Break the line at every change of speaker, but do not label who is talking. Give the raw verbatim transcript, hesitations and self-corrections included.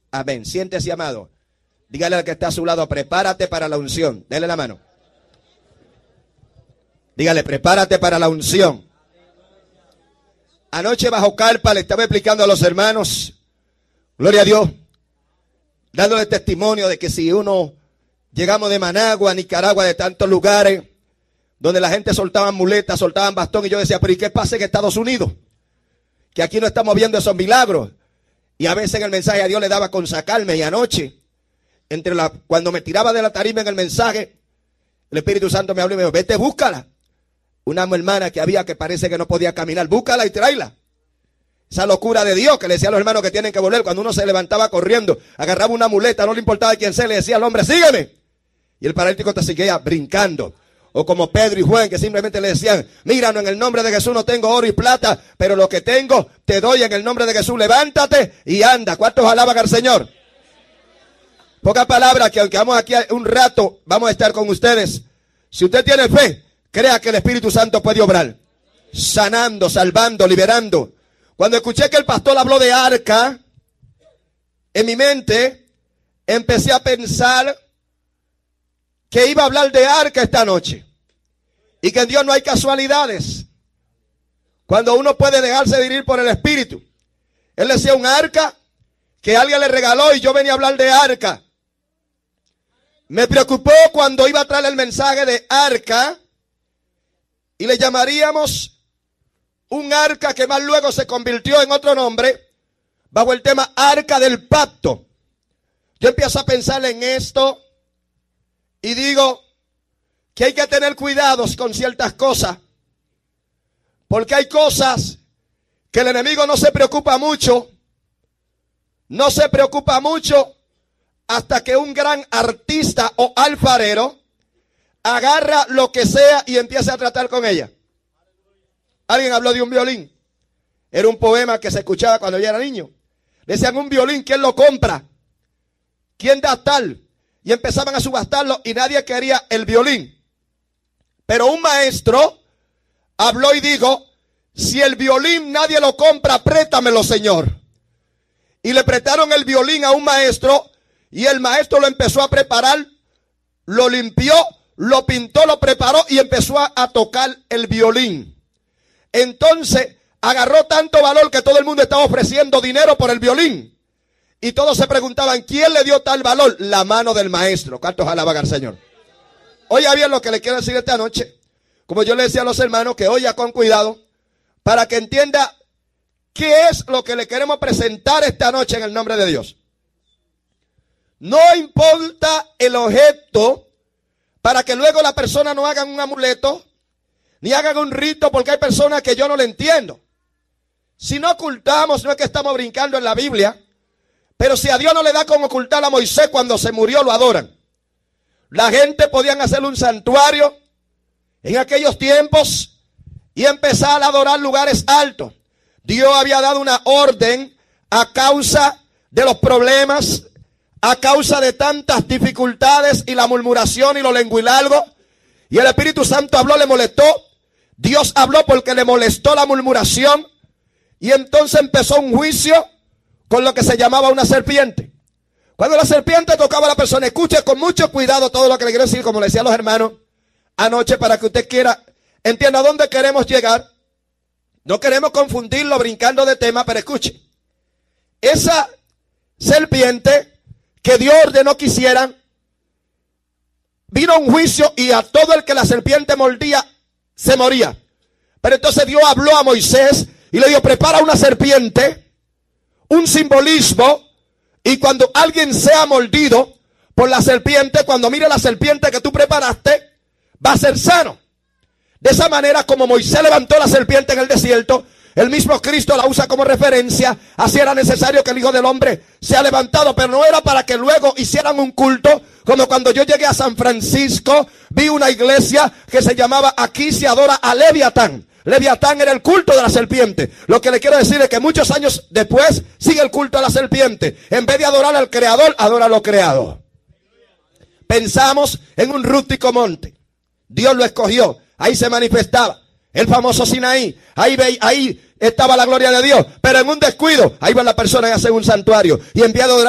Amén. Siéntese, amado. Dígale al que está a su lado, prepárate para la unción. Dele la mano. Dígale, prepárate para la unción. Anoche bajo carpa le estaba explicando a los hermanos, gloria a Dios, dándole testimonio de que si uno llegamos de Managua, Nicaragua, de tantos lugares, donde la gente soltaba muletas, soltaban bastón, y yo decía, pero ¿y qué pasa en Estados Unidos? Que aquí no estamos viendo esos milagros. Y a veces en el mensaje a Dios le daba con sacarme, y anoche, entre la, cuando me tiraba de la tarima en el mensaje, el Espíritu Santo me habló y me dijo, vete, búscala. Una hermana que había que parece que no podía caminar, búscala y tráela. Esa locura de Dios que le decía a los hermanos que tienen que volver. Cuando uno se levantaba corriendo, agarraba una muleta, no le importaba quién sea, le decía al hombre, sígueme. Y el paralítico te seguía brincando. O como Pedro y Juan, que simplemente le decían, mira, no, en el nombre de Jesús no tengo oro y plata, pero lo que tengo te doy en el nombre de Jesús. Levántate y anda. ¿Cuántos alaban al Señor? Pocas palabras, que aunque vamos aquí un rato, vamos a estar con ustedes. Si usted tiene fe, crea que el Espíritu Santo puede obrar, sanando, salvando, liberando. Cuando escuché que el pastor habló de arca, en mi mente empecé a pensar que iba a hablar de arca esta noche. Y que en Dios no hay casualidades. Cuando uno puede dejarse dirigir por el Espíritu. Él decía un arca que alguien le regaló y yo venía a hablar de arca. Me preocupó cuando iba a traer el mensaje de arca. Y le llamaríamos un arca que más luego se convirtió en otro nombre, bajo el tema arca del pacto. Yo empiezo a pensar en esto y digo que hay que tener cuidados con ciertas cosas, porque hay cosas que el enemigo no se preocupa mucho, no se preocupa mucho hasta que un gran artista o alfarero agarra lo que sea y empieza a tratar con ella. Alguien habló de un violín. Era un poema que se escuchaba cuando yo era niño. Decían un violín, ¿quién lo compra? ¿Quién da tal? Y empezaban a subastarlo y nadie quería el violín. Pero un maestro habló y dijo, si el violín nadie lo compra, préstamelo, Señor. Y le prestaron el violín a un maestro y el maestro lo empezó a preparar, lo limpió, lo pintó, lo preparó y empezó a, a tocar el violín. Entonces agarró tanto valor que todo el mundo estaba ofreciendo dinero por el violín. Y todos se preguntaban, ¿quién le dio tal valor? La mano del maestro. ¿Cuántos alaban al Señor? Oiga bien lo que le quiero decir esta noche. Como yo le decía a los hermanos, que oiga con cuidado, para que entienda qué es lo que le queremos presentar esta noche en el nombre de Dios. No importa el objeto, para que luego la persona no haga un amuleto, ni hagan un rito, porque hay personas que yo no le entiendo. Si no ocultamos, no es que estamos brincando en la Biblia, pero si a Dios no le da con ocultar a Moisés cuando se murió, lo adoran. La gente podían hacer un santuario en aquellos tiempos y empezar a adorar lugares altos. Dios había dado una orden a causa de los problemas, a causa de tantas dificultades y la murmuración y lo lenguilargo. Y el Espíritu Santo habló, le molestó. Dios habló porque le molestó la murmuración. Y entonces empezó un juicio con lo que se llamaba una serpiente. Cuando la serpiente tocaba a la persona, escuche con mucho cuidado todo lo que le quiero decir, como le decía a los hermanos anoche, para que usted quiera, entienda a dónde queremos llegar. No queremos confundirlo brincando de tema, pero escuche. Esa serpiente que Dios ordenó que hicieran, vino un juicio y a todo el que la serpiente mordía se moría. Pero entonces Dios habló a Moisés y le dijo, prepara una serpiente, un simbolismo, y cuando alguien sea mordido por la serpiente, cuando mire la serpiente que tú preparaste, va a ser sano. De esa manera, como Moisés levantó la serpiente en el desierto, el mismo Cristo la usa como referencia. Así era necesario que el Hijo del Hombre sea levantado, pero no era para que luego hicieran un culto, como cuando yo llegué a San Francisco, vi una iglesia que se llamaba Aquí se adora a Leviatán. Leviatán era el culto de la serpiente. Lo que le quiero decir es que muchos años después sigue el culto a la serpiente. En vez de adorar al Creador, adora a lo creado. Pensamos en un rústico monte. Dios lo escogió. Ahí se manifestaba el famoso Sinaí. Ahí, ve, ahí estaba la gloria de Dios. Pero en un descuido, ahí va la persona y hace un santuario. Y en vez de adorar